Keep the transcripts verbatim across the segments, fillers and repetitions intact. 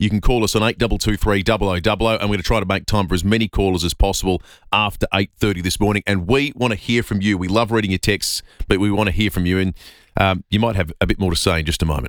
You can call us on eight two two three zero zero zero zero, and we're going to try to make time for as many callers as possible after eight thirty this morning. And we want to hear from you. We love reading your texts, but we want to hear from you. And um, you might have a bit more to say in just a moment.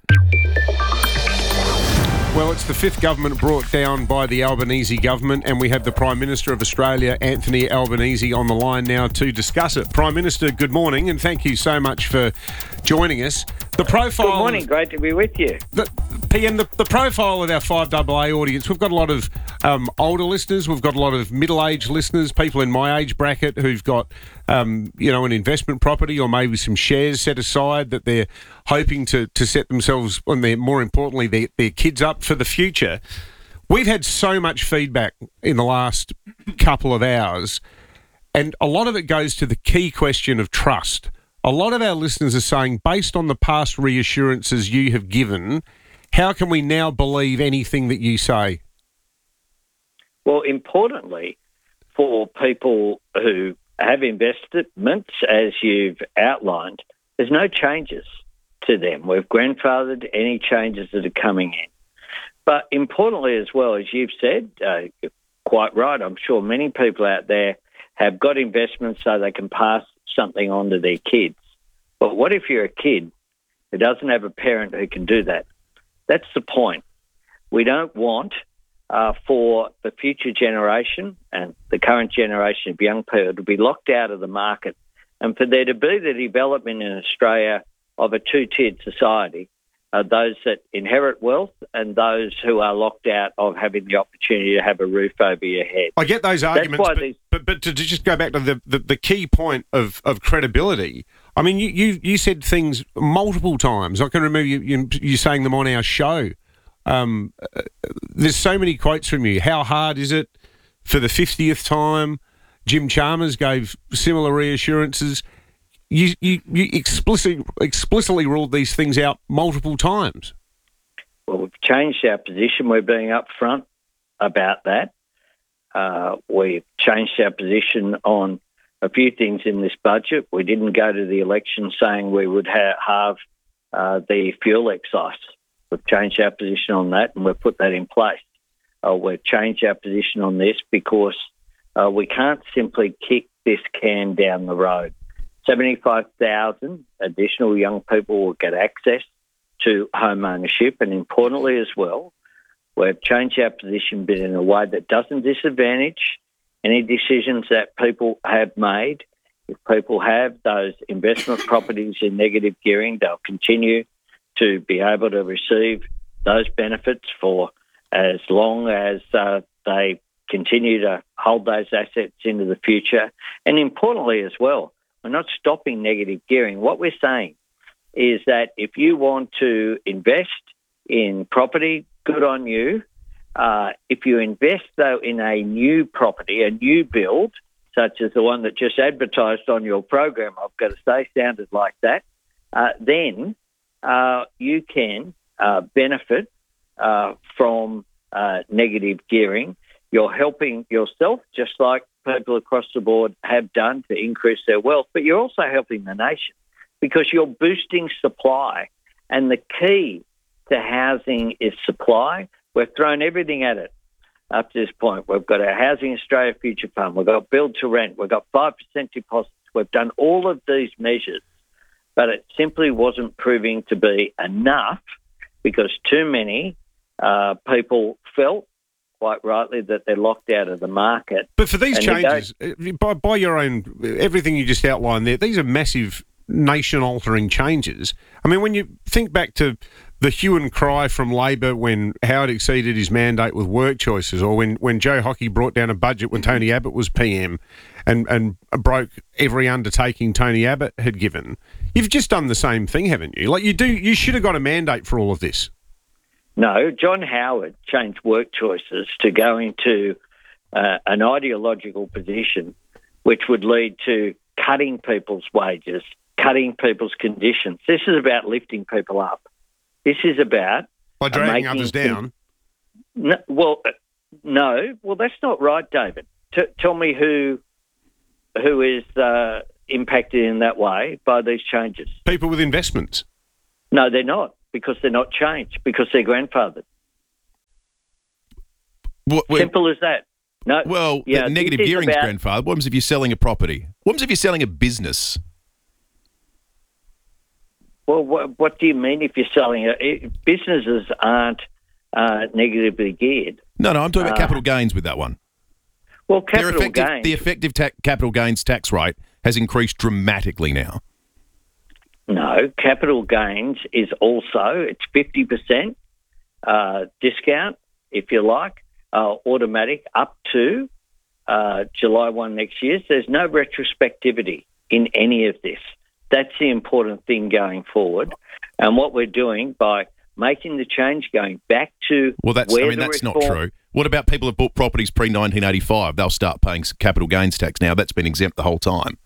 Well, it's the fifth government brought down by the Albanese government, and we have the Prime Minister of Australia, Anthony Albanese, on the line now to discuss it. Prime Minister, good morning, and thank you so much for joining us. The profile. Good morning, great to be with you. The, P M, the, the profile of our five A A audience, we've got a lot of um, older listeners, we've got a lot of middle-aged listeners, people in my age bracket who've got, um, you know, an investment property or maybe some shares set aside that they're hoping to, to set themselves, and their, more importantly, their, their kids up for the future. We've had so much feedback in the last couple of hours, and a lot of it goes to the key question of trust. A lot of our listeners are saying, based on the past reassurances you have given, how can we now believe anything that you say? Well, importantly, for people who have investments, as you've outlined, there's no changes to them. We've grandfathered any changes that are coming in. But importantly as well, as you've said, uh, you're quite right, I'm sure many people out there have got investments so they can pass something on to their kids. But what if you're a kid who doesn't have a parent who can do that? That's the point. We don't want uh, for the future generation and the current generation of young people to be locked out of the market, and for there to be the development in Australia of a two-tiered society, uh, those that inherit wealth and those who are locked out of having the opportunity to have a roof over your head. I get those arguments, but, these... but, but to just go back to the, the, the key point of, of credibility, I mean, you, you, you said things multiple times. I can remember you, you, you saying them on our show. Um, uh, there's so many quotes from you. How hard is it for the fiftieth time? Jim Chalmers gave similar reassurances. You, you, you explicitly, explicitly ruled these things out multiple times. Well, we've changed our position. We're being upfront about that. Uh, we've changed our position on a few things in this budget. We didn't go to the election saying we would ha- have uh, the fuel excise. We've changed our position on that, and we've put that in place. Uh, we've changed our position on this because uh, we can't simply kick this can down the road. seventy-five thousand additional young people will get access to home ownership, and importantly as well, we've changed our position but in a way that doesn't disadvantage any decisions that people have made. If people have those investment properties in negative gearing, they'll continue to be able to receive those benefits for as long as uh, they continue to hold those assets into the future. And importantly as well, we're not stopping negative gearing. What we're saying is that if you want to invest in property, good on you. Uh, if you invest, though, in a new property, a new build, such as the one that just advertised on your program, I've got to say, sounded like that, uh, then uh, you can uh, benefit uh, from uh, negative gearing. You're helping yourself, just like people across the board have done, to increase their wealth, but you're also helping the nation because you're boosting supply. And the key to housing is supply. We've thrown everything at it up to this point. We've got our Housing Australia Future Fund. We've got Build to Rent. We've got five percent deposits. We've done all of these measures, but it simply wasn't proving to be enough because too many uh, people felt, quite rightly, that they're locked out of the market. But for these and changes, go- by, by your own, everything you just outlined there, these are massive nation-altering changes. I mean, when you think back to the hue and cry from Labor when Howard exceeded his mandate with work choices, or when, when Joe Hockey brought down a budget when Tony Abbott was P M and, and broke every undertaking Tony Abbott had given, you've just done the same thing, haven't you? Like you do, you should have got a mandate for all of this. No, John Howard changed work choices to go into uh, an ideological position which would lead to cutting people's wages, cutting people's conditions. This is about lifting people up. This is about... By dragging uh, others down? No, well, uh, no. Well, that's not right, David. T- tell me who who is uh, impacted in that way by these changes. People with investments. No, they're not, because they're not changed, because they're grandfathered. What, what- Simple as that. No. well, yeah, the negative this is gearing's about- grandfather. What happens if you're selling a property? What happens if you're selling a business? Well, what, what do you mean if you're selling it? it businesses aren't uh, negatively geared. No, no, I'm talking about Uh, capital gains with that one. Well, Their capital effective, gains. the effective ta- capital gains tax rate has increased dramatically now. No, capital gains is also, it's fifty percent uh, discount, if you like, uh, automatic up to uh, July first next year. So there's no retrospectivity in any of this. That's the important thing going forward. And what we're doing by making the change going back to Well, that's where I mean the that's not reform- true. What about people who've bought properties pre nineteen eighty-five? They'll start paying capital gains tax now. That's been exempt the whole time.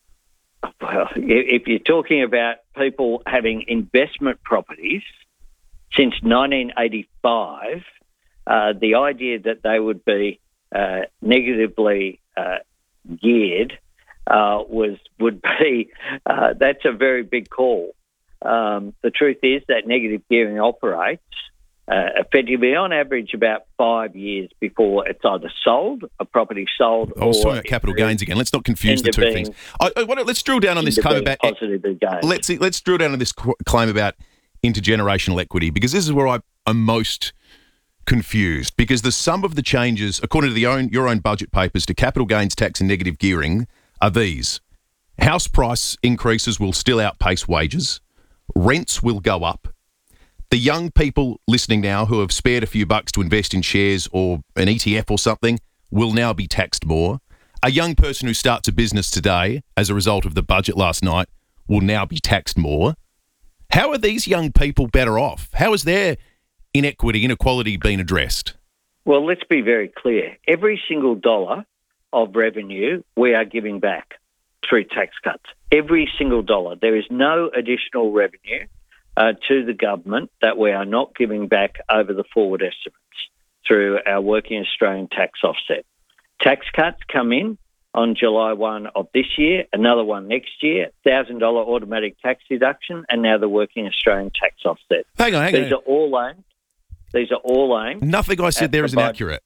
Well, if you're talking about people having investment properties since nineteen eighty-five, uh, the idea that they would be uh, negatively uh, geared uh, was would be uh, that's a very big call. Um, the truth is that negative gearing operates uh, effectively on average about five years before it's either sold, a property sold, I was or talking about capital it's gains again. Let's not confuse the into two being- things. I, I, why don't- let's drill down on this into claim being about positively gained. let's see, let's drill down on this qu- claim about intergenerational equity, because this is where I, I'm most confused. Because the sum of the changes, according to the own your own budget papers, to capital gains tax and negative gearing are these: house price increases will still outpace wages, rents will go up. The young people listening now who have spared a few bucks to invest in shares or an E T F or something will now be taxed more. A young person who starts a business today as a result of the budget last night will now be taxed more. How are these young people better off? How is their inequity, inequality being addressed? Well, let's be very clear. Every single dollar of revenue we are giving back through tax cuts. Every single dollar. There is no additional revenue uh, to the government that we are not giving back over the forward estimates through our Working Australian tax offset. Tax cuts come in on July first of this year, another one next year, one thousand dollars automatic tax deduction, and now the Working Australian tax offset. Hang on, hang These on. are all aimed. These are all aimed. Nothing I said at there is provide- inaccurate.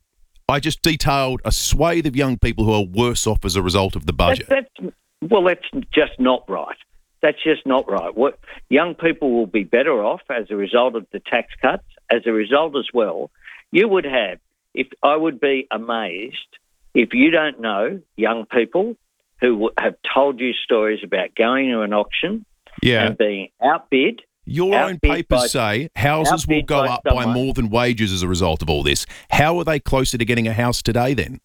I just detailed a swathe of young people who are worse off as a result of the budget. That, that's, well, that's just not right. That's just not right. What young people will be better off as a result of the tax cuts. As a result, as well, you would have. If I would be amazed if you don't know young people who w- have told you stories about going to an auction Yeah. and being outbid. Your own outbid papers by- say houses will outbid go by up by someone. more than wages as a result of all this. How are they closer to getting a house today then?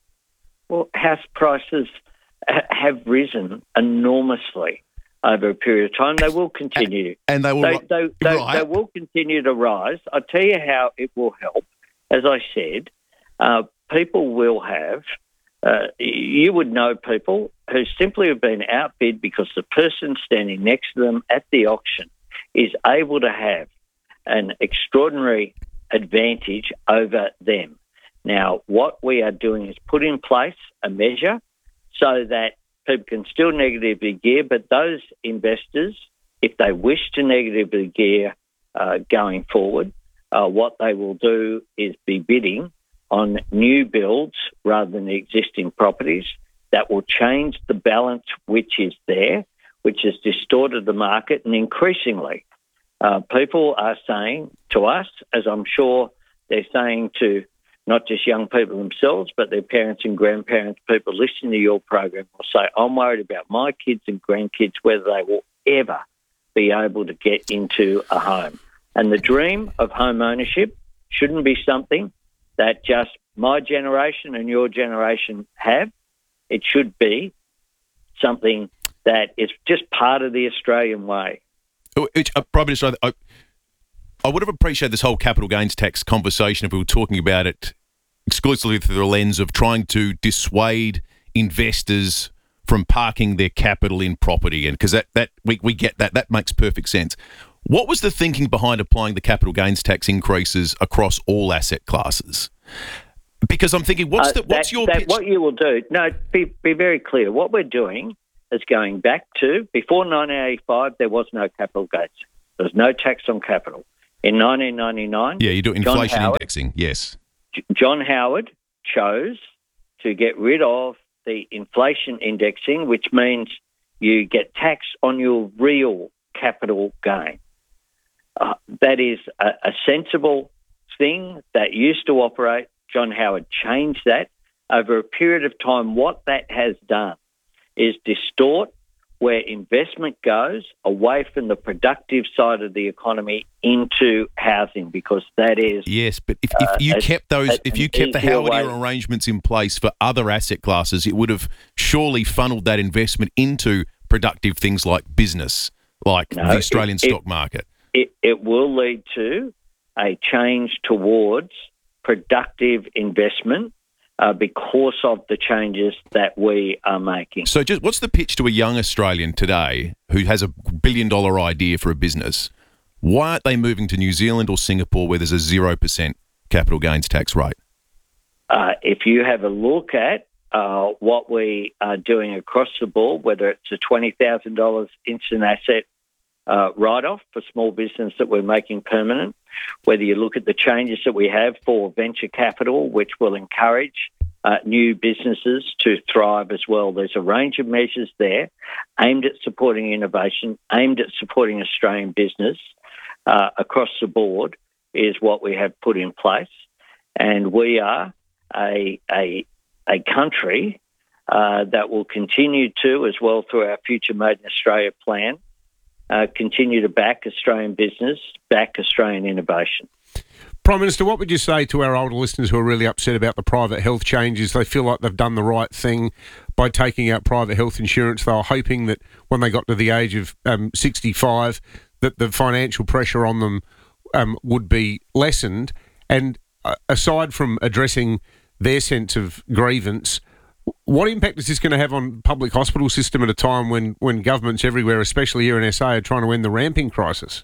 Well, house prices ha- have risen enormously over a period of time. They will continue. And they will They, ri- they, they, right. they will continue to rise. I'll tell you how it will help. As I said, uh, people will have, uh, you would know people who simply have been outbid because the person standing next to them at the auction is able to have an extraordinary advantage over them. Now, what we are doing is put in place a measure so that people can still negatively gear, but those investors, if they wish to negatively gear uh, going forward, uh, what they will do is be bidding on new builds rather than existing properties. That will change the balance which is there, which has distorted the market. And increasingly, uh, people are saying to us, as I'm sure they're saying to not just young people themselves, but their parents and grandparents, people listening to your program will say, I'm worried about my kids and grandkids, whether they will ever be able to get into a home. And the dream of home ownership shouldn't be something that just my generation and your generation have. It should be something that is just part of the Australian way. Which, uh, Prime Minister, I, I would have appreciated this whole capital gains tax conversation if we were talking about it exclusively through the lens of trying to dissuade investors from parking their capital in property, and because that, that we, we get that, that makes perfect sense. What was the thinking behind applying the capital gains tax increases across all asset classes? Because I'm thinking, what's Uh, the what's that- your that pitch? What you will do? No, be be very clear. What we're doing is going back to before nineteen eighty-five. There was no capital gains. There was no tax on capital. In nineteen ninety-nine, yeah, you do John inflation Howard, indexing. Yes. John Howard chose to get rid of the inflation indexing, which means you get taxed on your real capital gain. Uh, that is a, a sensible thing that used to operate. John Howard changed that. Over a period of time, what that has done is distort where investment goes away from the productive side of the economy into housing, because that is yes. But if, if you uh, kept those, a, if you kept the Howard era arrangements in place for other asset classes, it would have surely funneled that investment into productive things like business, like no, the Australian it, stock it, market. It, it will lead to a change towards productive investment. Uh, because of the changes that we are making. So just what's the pitch to a young Australian today who has a billion dollar idea for a business? Why aren't they moving to New Zealand or Singapore where there's a zero percent capital gains tax rate? Uh, if you have a look at uh, what we are doing across the board, whether it's a twenty thousand dollars instant asset uh, write-off for small business that we're making permanent, whether you look at the changes that we have for venture capital, which will encourage uh, new businesses to thrive as well. There's a range of measures there aimed at supporting innovation, aimed at supporting Australian business uh, across the board is what we have put in place. And we are a, a, a country uh, that will continue to, as well through our Future Made in Australia plan, Uh, continue to back Australian business, back Australian innovation. Prime Minister, what would you say to our older listeners who are really upset about the private health changes? They feel like they've done the right thing by taking out private health insurance. They were hoping that when they got to the age of um, sixty-five, that the financial pressure on them um, would be lessened. And uh, aside from addressing their sense of grievance, what impact is this going to have on public hospital system at a time when, when governments everywhere, especially here in S A, are trying to end the ramping crisis?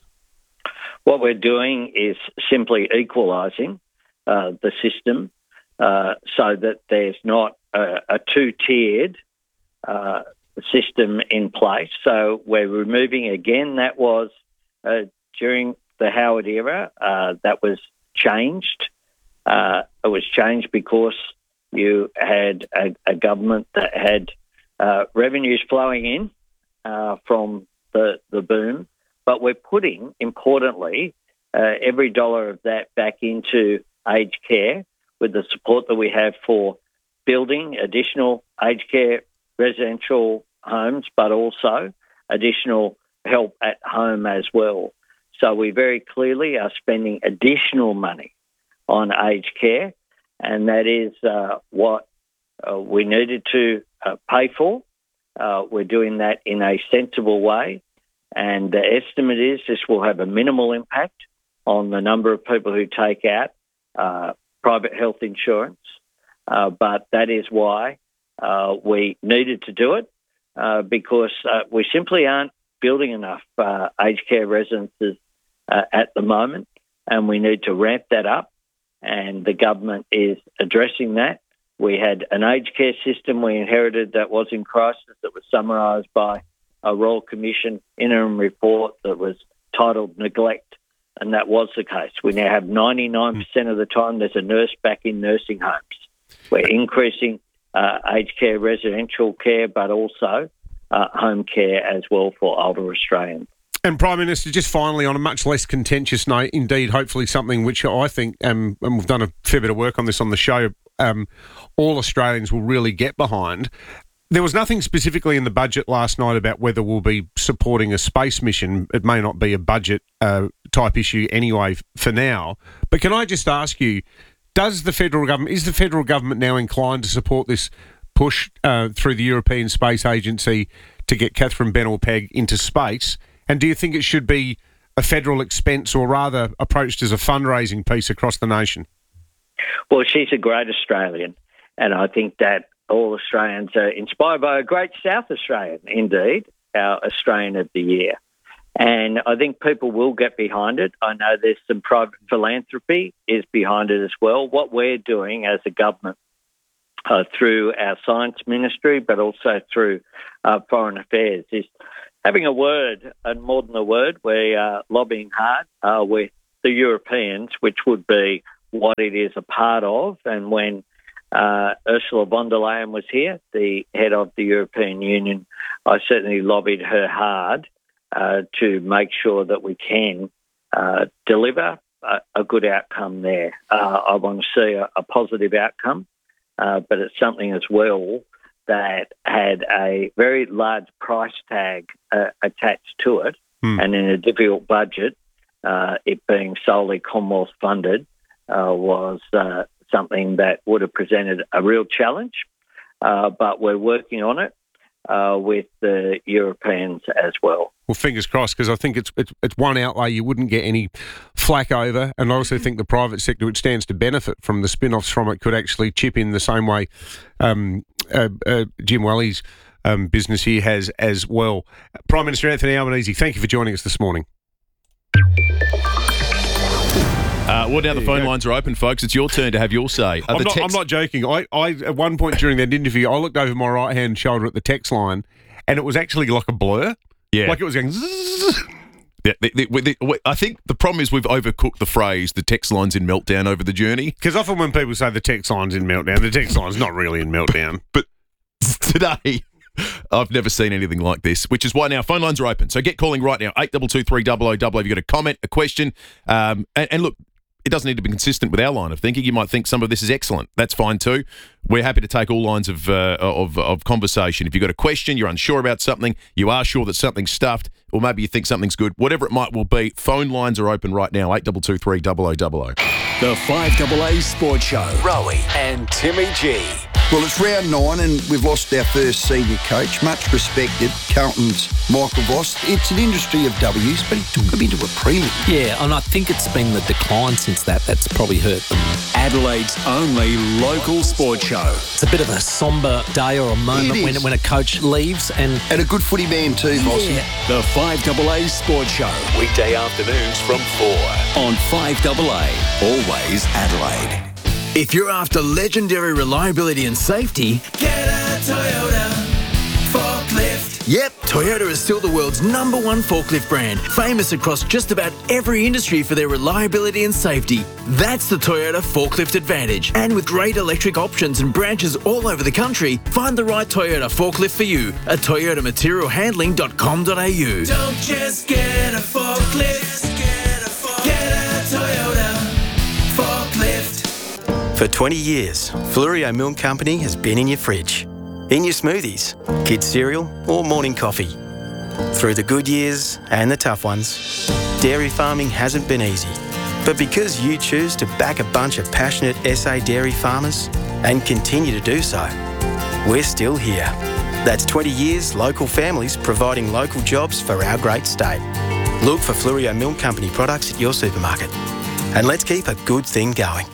What we're doing is simply equalising uh, the system uh, so that there's not a, a two-tiered uh, system in place. So we're removing, again, that was uh, during the Howard era, uh, that was changed. Uh, it was changed because you had a, a government that had uh, revenues flowing in uh, from the, the boom, but we're putting, importantly, uh, every dollar of that back into aged care with the support that we have for building additional aged care residential homes, but also additional help at home as well. So we very clearly are spending additional money on aged care, and that is uh, what uh, we needed to uh, pay for. Uh, we're doing that in a sensible way, and the estimate is this will have a minimal impact on the number of people who take out uh, private health insurance, uh, but that is why uh, we needed to do it, uh, because uh, we simply aren't building enough uh, aged care residences uh, at the moment, and we need to ramp that up. And the government is addressing that. We had an aged care system we inherited that was in crisis, that was summarised by a Royal Commission interim report that was titled Neglect, and that was the case. We now have ninety-nine percent of the time there's a nurse back in nursing homes. We're increasing uh, aged care residential care, but also uh, home care as well for older Australians. And Prime Minister, just finally, on a much less contentious note, indeed, hopefully something which I think, um, and we've done a fair bit of work on this on the show, um, all Australians will really get behind. There was nothing specifically in the budget last night about whether we'll be supporting a space mission. It may not be a budget uh, type issue anyway for now. But can I just ask you, does the federal government, is the federal government now inclined to support this push uh, through the European Space Agency to get Catherine Bennell-Pegg into space? And do you think it should be a federal expense, or rather approached as a fundraising piece across the nation? Well, she's a great Australian, and I think that all Australians are inspired by a great South Australian, indeed, our Australian of the Year. And I think people will get behind it. I know there's some private philanthropy is behind it as well. What we're doing as a government uh, through our science ministry, but also through uh, foreign affairs, is having a word, and more than a word, we are lobbying hard uh, with the Europeans, which would be what it is a part of. And when uh, Ursula von der Leyen was here, the head of the European Union, I certainly lobbied her hard uh, to make sure that we can uh, deliver a, a good outcome there. Uh, I want to see a, a positive outcome, uh, but it's something as well that had a very large price tag uh, attached to it, hmm. and in a difficult budget, uh, it being solely Commonwealth funded uh, was uh, something that would have presented a real challenge, uh, but we're working on it uh, with the Europeans as well. Well, fingers crossed, because I think it's, it's it's one outlay you wouldn't get any flack over, and I also think the private sector, which stands to benefit from the spin-offs from it, could actually chip in the same way um, uh, uh, Jim Welly's um, business here has as well. Prime Minister Anthony Albanese, thank you for joining us this morning. Uh, well, now the phone lines are open, folks. It's your turn to have your say. I'm not, I'm not joking. I, I at one point during that interview, I looked over my right-hand shoulder at the text line, and it was actually like a blur. Yeah. Like it was going zzz. Yeah, the, the, the, I think the problem is we've overcooked the phrase, the text line's in meltdown over the journey. Because often when people say the text line's in meltdown, the text line's not really in meltdown. But today, I've never seen anything like this, which is why now phone lines are open. So get calling right now, eight two two three double oh double oh if you've got a comment, a question. Um, and, and look, it doesn't need to be consistent with our line of thinking. You might think some of this is excellent. That's fine too. We're happy to take all lines of, uh, of of conversation. If you've got a question, you're unsure about something, you are sure that something's stuffed, or maybe you think something's good, whatever it might well be, phone lines are open right now, eight two two three double oh double oh. The five A A Sports Show, Rowie and Timmy G. Well, it's round nine and we've lost our first senior coach, much respected, Carlton's Michael Voss. It's an industry of W's, but he took them into a prelim. Yeah, and I think it's been the decline since that that's probably hurt them. Adelaide's only local sports show. It's a bit of a sombre day or a moment when when a coach leaves. And and a good footy man too, Voss. Yeah. The five A A Sports Show, weekday afternoons from four on five A A, always Adelaide. If you're after legendary reliability and safety, get a Toyota forklift. Yep, Toyota is still the world's number one forklift brand, famous across just about every industry for their reliability and safety. That's the Toyota Forklift Advantage. And with great electric options and branches all over the country, find the right Toyota forklift for you at toyota material handling dot com dot a u. Don't just get a forklift, get a, forklift. Get a Toyota forklift. For twenty years, Flurio Milk Company has been in your fridge, in your smoothies, kids' cereal or morning coffee. Through the good years and the tough ones, dairy farming hasn't been easy. But because you choose to back a bunch of passionate S A dairy farmers and continue to do so, we're still here. That's twenty years local families providing local jobs for our great state. Look for Flurio Milk Company products at your supermarket. And let's keep a good thing going.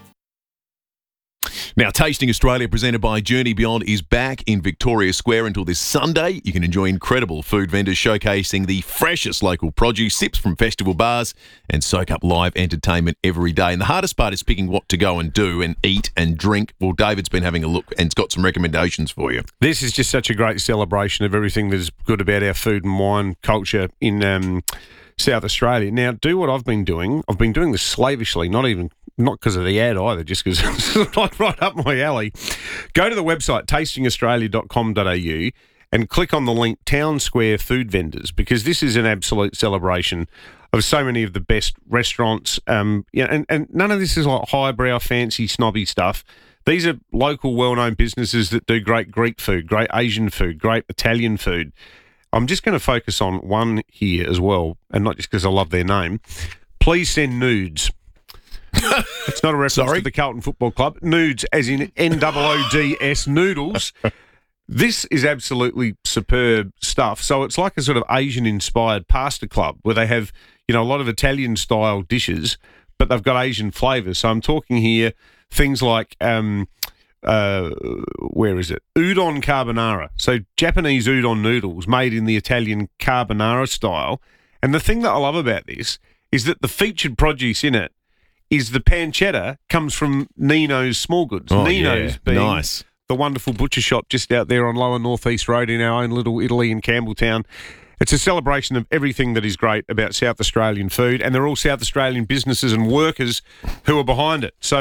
Now, Tasting Australia, presented by Journey Beyond, is back in Victoria Square until this Sunday. You can enjoy incredible food vendors showcasing the freshest local produce, sips from festival bars, and soak up live entertainment every day. And the hardest part is picking what to go and do and eat and drink. Well, David's been having a look and has got some recommendations for you. This is just such a great celebration of everything that is good about our food and wine culture in um, South Australia. Now, do what I've been doing. I've been doing this slavishly, not even... Not because of the ad either, just because it's like right up my alley. Go to the website, tasting australia dot com dot a u, and click on the link Town Square Food Vendors, because this is an absolute celebration of so many of the best restaurants. Um, yeah, and, and none of this is like highbrow, fancy, snobby stuff. These are local, well-known businesses that do great Greek food, great Asian food, great Italian food. I'm just going to focus on one here as well, and not just because I love their name. Please send nudes. It's not a reference Sorry? to the Carlton Football Club. Nudes, as in N O O D S, noodles. This is absolutely superb stuff. So it's like a sort of Asian-inspired pasta club where they have, you know, a lot of Italian-style dishes, but they've got Asian flavours. So I'm talking here things like, um, uh, where is it? Udon carbonara. So Japanese udon noodles made in the Italian carbonara style. And the thing that I love about this is that the featured produce in it is the pancetta comes from Nino's Small Goods. Oh, Nino's yeah. being Nice. the wonderful butcher shop just out there on Lower North East Road in our own little Italy in Campbelltown. It's a celebration of everything that is great about South Australian food, and they're all South Australian businesses and workers who are behind it. So